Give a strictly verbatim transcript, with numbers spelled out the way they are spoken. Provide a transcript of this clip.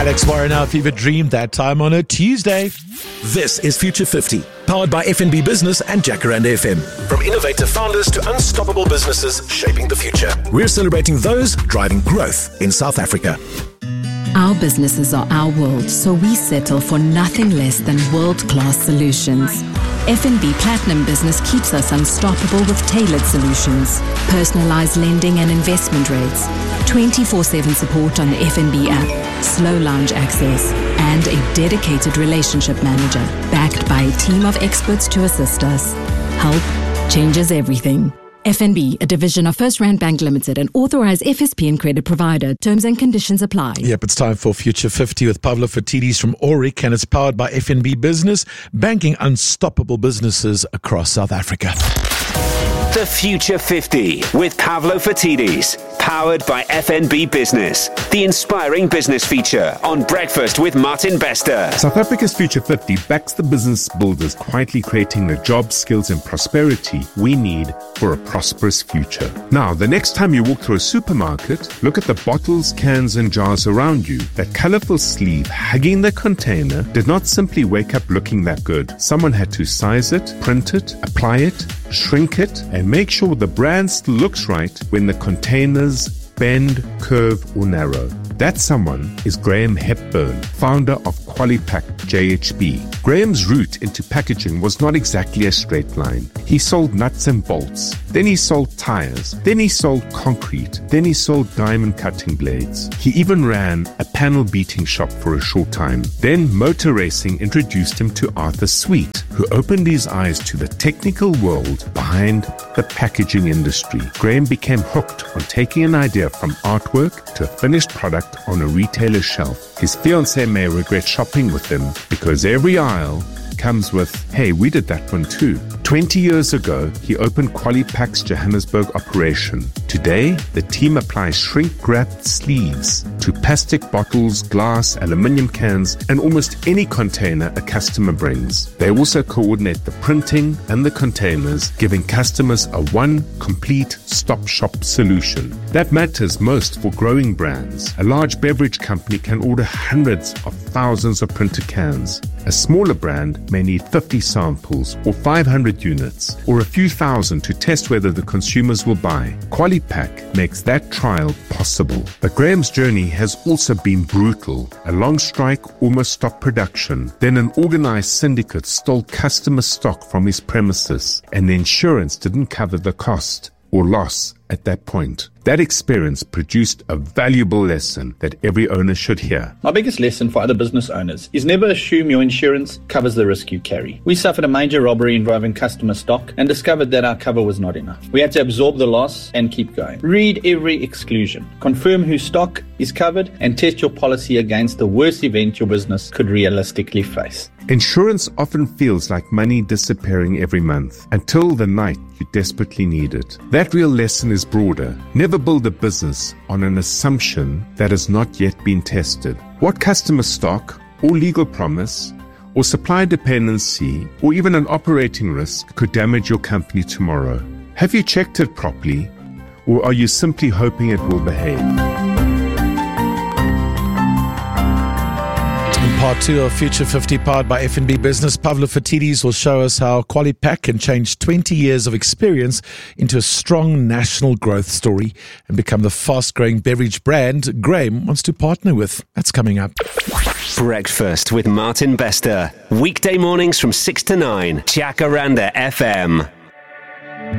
Alex Warren, our fever dream, that time on a Tuesday. This is Future fifty, powered by F N B Business and Jacaranda F M. From innovative founders to unstoppable businesses shaping the future. We're celebrating those driving growth in South Africa. Our businesses are our world, so we settle for nothing less than world-class solutions. F N B Platinum Business keeps us unstoppable with tailored solutions, personalized lending and investment rates, twenty-four seven support on the F N B app, slow lounge access, and a dedicated relationship manager backed by a team of experts to assist us. Help changes everything. F N B, a division of First Rand Bank Limited, an authorized F S P and credit provider. Terms and conditions apply. Yep, it's time for Future fifty with Pavlo Fatidis from Auric, and it's powered by F N B Business, banking unstoppable businesses across South Africa. The Future fifty with Pavlo Fatidis, powered by F N B Business, the inspiring business feature on Breakfast with Martin Bester. South Africa's Future fifty backs the business builders quietly creating the jobs, skills and prosperity we need for a prosperous future. Now, the next time you walk through a supermarket, look at the bottles, cans and jars around you. That colorful sleeve hugging the container did not simply wake up looking that good. Someone had to size it, print it, apply it, shrink it, and make sure the brand still looks right when the containers bend, curve, or narrow. That someone is Graham Hepburn, founder of Qualipack J H B. Graham's route into packaging was not exactly a straight line. He sold nuts and bolts, then he sold tires, then he sold concrete, then he sold diamond cutting blades. He even ran a panel beating shop for a short time. Then motor racing introduced him to Arthur Sweet, who opened his eyes to the technical world behind the packaging industry. Graham became hooked on taking an idea from artwork to a finished product on a retailer's shelf. His fiancée may regret shopping with him because every aisle comes with, hey, we did that one too. twenty years ago, he opened Qualipack's Johannesburg operation. Today, the team applies shrink-wrapped sleeves to plastic bottles, glass, aluminium cans, and almost any container a customer brings. They also coordinate the printing and the containers, giving customers a one complete stop-shop solution. That matters most for growing brands. A large beverage company can order hundreds of thousands of printed cans. A smaller brand may need fifty samples or five hundred units or a few thousand to test whether the consumers will buy. Qualipack makes that trial possible. But Graham's journey has also been brutal. A long strike almost stopped production. Then an organized syndicate stole customer stock from his premises, and the insurance didn't cover the cost or loss at that point. That experience produced a valuable lesson that every owner should hear. My biggest lesson for other business owners is never assume your insurance covers the risk you carry. We suffered a major robbery involving customer stock and discovered that our cover was not enough. We had to absorb the loss and keep going. Read every exclusion, confirm whose stock is covered, and test your policy against the worst event your business could realistically face. Insurance often feels like money disappearing every month until the night you desperately need it. That real lesson is broader. Never build a business on an assumption that has not yet been tested. What customer stock or legal promise or supply dependency or even an operating risk could damage your company tomorrow? Have you checked it properly, or are you simply hoping it will behave? Part two of Future fifty, powered by F N B Business. Pavlo Fatidis will show us how Qualipack can change twenty years of experience into a strong national growth story and become the fast-growing beverage brand Graham wants to partner with. That's coming up. Breakfast with Martin Bester. Weekday mornings from six to nine. Jacaranda F M.